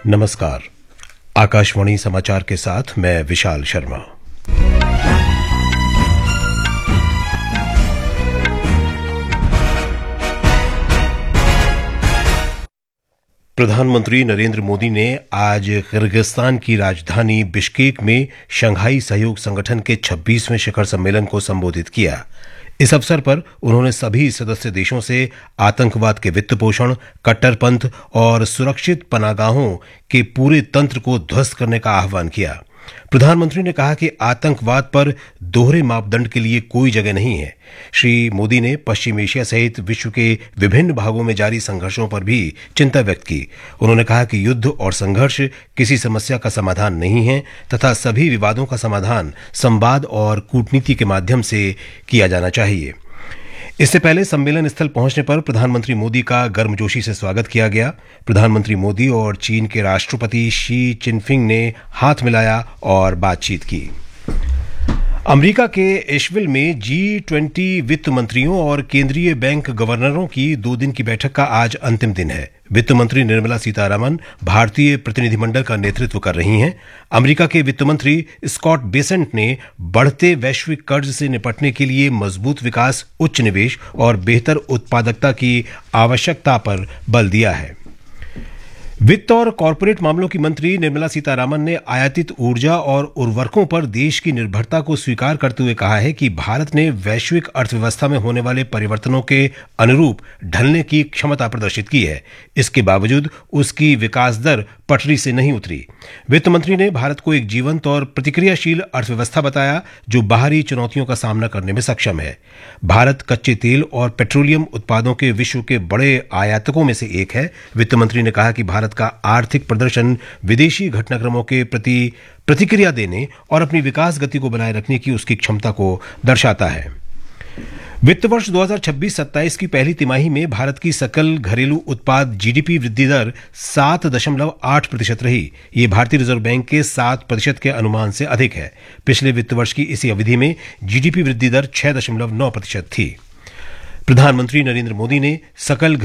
नमस्कार। आकाशवाणी समाचार के साथ मैं विशाल शर्मा। प्रधानमंत्री नरेंद्र मोदी ने आज किर्गिस्तान की राजधानी बिश्केक में शंघाई सहयोग संगठन के 26वें शिखर सम्मेलन को संबोधित किया। इस अवसर पर उन्होंने सभी सदस्य देशों से आतंकवाद के वित्त पोषण, कट्टरपंथ और सुरक्षित पनाहगाहों के पूरे तंत्र को ध्वस्त करने का आह्वान किया। प्रधानमंत्री ने कहा कि आतंकवाद पर दोहरे मापदंड के लिए कोई जगह नहीं है। श्री मोदी ने पश्चिम एशिया सहित विश्व के विभिन्न भागों में जारी संघर्षों पर भी चिंता व्यक्त की। उन्होंने कहा कि युद्ध और संघर्ष किसी समस्या का समाधान नहीं है तथा सभी विवादों का समाधान संवाद और कूटनीति के माध्यम से किया जाना चाहिए। इससे पहले सम्मेलन स्थल पहुंचने पर प्रधानमंत्री मोदी का गर्मजोशी से स्वागत किया गया। प्रधानमंत्री मोदी और चीन के राष्ट्रपति शी चिनफिंग ने हाथ मिलाया और बातचीत की। अमेरिका के एशविल में G20 वित्त मंत्रियों और केंद्रीय बैंक गवर्नरों की 2 दिन की बैठक का आज अंतिम दिन है। वित्त मंत्री निर्मला सीतारामन भारतीय प्रतिनिधिमंडल का नेतृत्व कर रही हैं। अमेरिका के वित्त मंत्री स्कॉट बेसेंट ने बढ़ते वैश्विक कर्ज से निपटने के लिए मजबूत विकास, उच्च निवेश और बेहतर उत्पादकता की आवश्यकता पर बल दिया है। वित्त और कॉरपोरेट मामलों की मंत्री निर्मला सीतारामन ने आयातित ऊर्जा और उर्वरकों पर देश की निर्भरता को स्वीकार करते हुए कहा है कि भारत ने वैश्विक अर्थव्यवस्था में होने वाले परिवर्तनों के अनुरूप ढलने की क्षमता प्रदर्शित की है। इसके बावजूद उसकी विकास दर पटरी से नहीं उतरी। वित्त मंत्री ने भारत को एक जीवंत और प्रतिक्रियाशील अर्थव्यवस्था बताया जो बाहरी चुनौतियों का सामना करने में सक्षम है। भारत कच्चे तेल और पेट्रोलियम उत्पादों के विश्व के बड़े आयातकों में से एक है। वित्त मंत्री ने कहा कि भारत का आर्थिक प्रदर्शन विदेशी घटनाक्रमों के प्रति प्रतिक्रिया देने और अपनी विकास गति को बनाए रखने की उसकी क्षमता को दर्शाता है। वित्त वर्ष 2026-27 की पहली तिमाही में भारत की सकल घरेलू उत्पाद GDP वृद्धि दर 7.8% रही। ये भारतीय रिजर्व बैंक के 7% के अनुमान से अधिक है। पिछले वित्त वर्ष की इसी अवधि में GDP वृद्धि दर 6.9% थी। प्रधानमंत्री नरेंद्र मोदी ने सकल